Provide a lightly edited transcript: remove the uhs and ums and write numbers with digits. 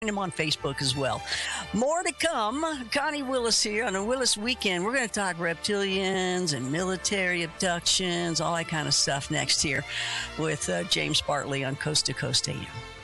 him on Facebook as well. More to come. Connie Willis here on the Willis Weekend. We're going to talk reptilians and military abductions, all that kind of stuff next here with James Bartley on Coast to Coast AM.